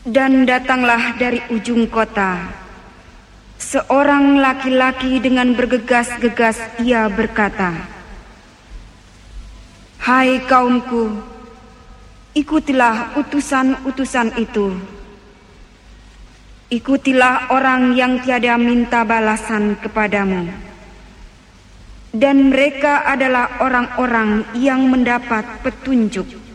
Dan datanglah dari ujung kota seorang laki-laki dengan bergegas-gegas ia berkata, "Hai kaumku, ikutilah utusan-utusan itu. Ikutilah orang yang tiada minta balasan kepadamu. Dan mereka adalah orang-orang yang mendapat petunjuk.